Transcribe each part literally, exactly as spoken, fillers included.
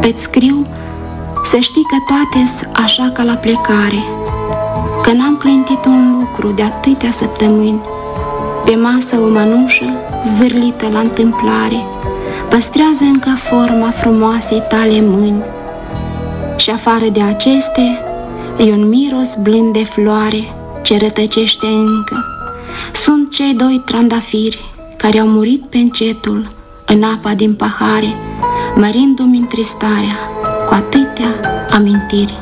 Îți scriu să știi că toate-s așa ca la plecare, că n-am clintit un lucru de atâtea săptămâni. Pe masă o mănușă zvârlită la întâmplare păstrează încă forma frumoasei tale mâini. Și afară de aceste e un miros blând de floare ce rătăcește încă. Sunt cei doi trandafiri care au murit pe încetul în apa din pahare, mărindu-mi întristarea cu atâtea amintiri.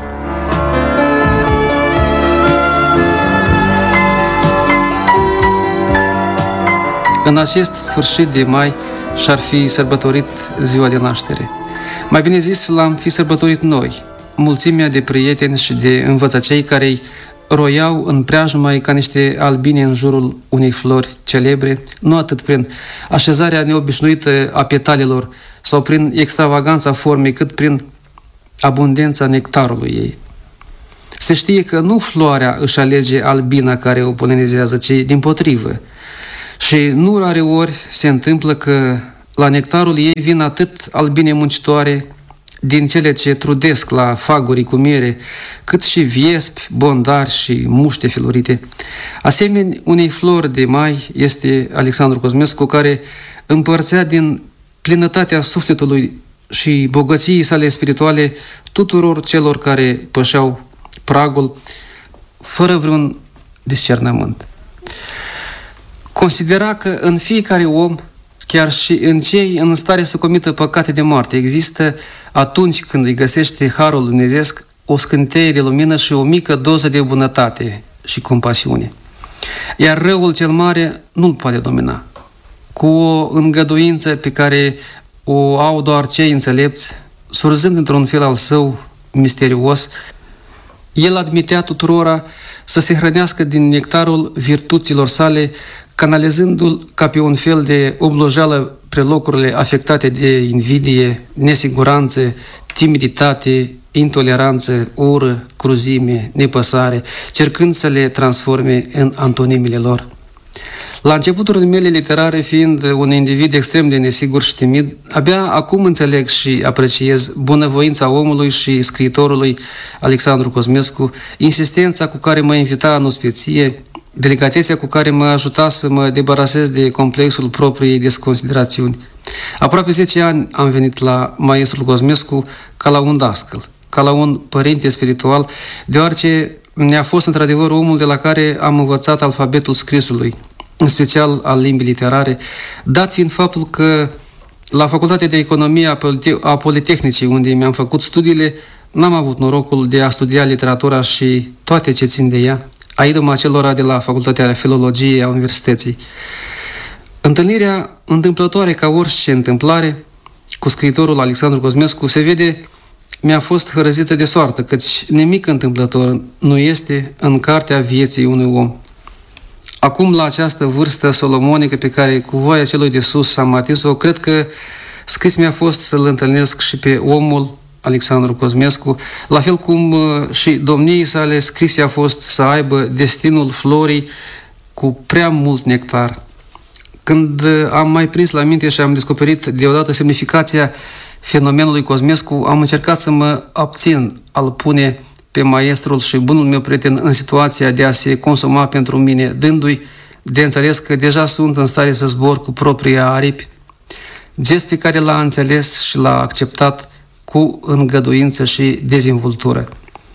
În acest sfârșit de mai și-ar fi sărbătorit ziua de naștere. Mai bine zis, l-am fi sărbătorit noi, mulțimea de prieteni și de învățăcei care îi roiau în preajmai ca niște albine în jurul unei flori celebre, nu atât prin așezarea neobișnuită a petalelor sau prin extravaganța formei, cât prin abundența nectarului ei. Se știe că nu floarea își alege albina care o polenizează, ci dimpotrivă. Și nu rare ori se întâmplă că la nectarul ei vin atât albine muncitoare din cele ce trudesc la fagurii cu miere, cât și viespi, bondari și muște filorite. Asemenea, unei flori de mai este Alexandru Cosmescu, care împărțea din plinătatea sufletului și bogăției sale spirituale tuturor celor care pășeau pragul fără vreun discernământ. Considera că în fiecare om, chiar și în cei în stare să comită păcate de moarte, există atunci când îi găsește harul dumnezeiesc o scânteie de lumină și o mică doză de bunătate și compasiune. Iar răul cel mare nu-l poate domina. Cu o îngăduință pe care o au doar cei înțelepți, surzând într-un fel al său misterios, el admitea tuturora să se hrănească din nectarul virtuților sale, canalizându-l ca pe un fel de oblojeală pre locurile afectate de invidie, nesiguranță, timiditate, intoleranță, ură, cruzime, nepăsare, cercând să le transforme în antonimile lor. La începuturile mele literare, fiind un individ extrem de nesigur și timid, abia acum înțeleg și apreciez bunăvoința omului și scriitorului Alexandru Cosmescu, insistența cu care mă invita în ospăție, delicatețea cu care mă ajuta să mă debarasez de complexul propriei desconsiderațiuni. Aproape zece ani am venit la maestrul Cosmescu ca la un dascăl, ca la un părinte spiritual, deoarece ne-a fost într-adevăr omul de la care am învățat alfabetul scrisului, în special al limbii literare, dat fiind faptul că la Facultatea de Economie a Politehnicii, unde mi-am făcut studiile, n-am avut norocul de a studia literatura și toate ce țin de ea, aidă-mă acelora de la Facultatea de Filologie a Universității. Întâlnirea întâmplătoare ca orice întâmplare cu scriitorul Alexandru Cosmescu se vede mi-a fost hărăzită de soartă, căci nimic întâmplător nu este în cartea vieții unui om. Acum, la această vârstă solomonică pe care, cu voia celui de sus, am atins-o, cred că scris mi-a fost să-l întâlnesc și pe omul Alexandru Cosmescu, la fel cum și domniei sale scris a fost să aibă destinul florii cu prea mult nectar. Când am mai prins la minte și am descoperit deodată semnificația fenomenului Cosmescu, am încercat să mă abțin al pune pe maestrul și bunul meu prieten în situația de a se consuma pentru mine, dându-i de înțeles că deja sunt în stare să zbor cu propria aripi, gest pe care l-a înțeles și l-a acceptat cu îngăduință și dezvoltură.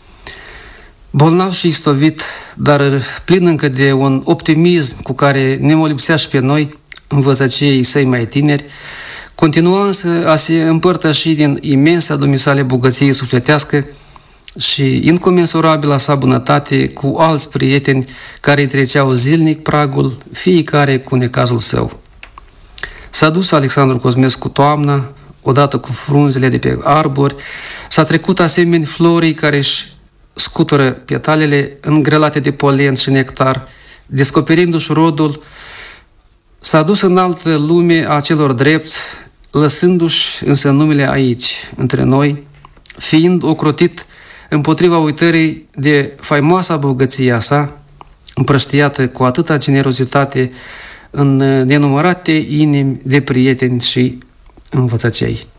Bolnav și istovit, dar plin încă de un optimism cu care ne molipsea și pe noi, învățăciei săi mai tineri, continua însă a se împărtăși din imensa dumisale bogăție sufletească și incomensurabila sa bunătate cu alți prieteni care îi treceau zilnic pragul, fiecare cu necazul său. S-a dus Alexandru Cosmescu toamna, odată cu frunzele de pe arbori, s-a trecut asemenea florii care își scutură petalele îngrelate de polen și nectar, descoperindu-și rodul, s-a dus în altă lume a celor drepți, lăsându-și însă numele aici, între noi, fiind ocrotit împotriva uitării de faimoasa bogăția sa, împrăștiată cu atâta generozitate în nenumărate inimi de prieteni și învățăcei.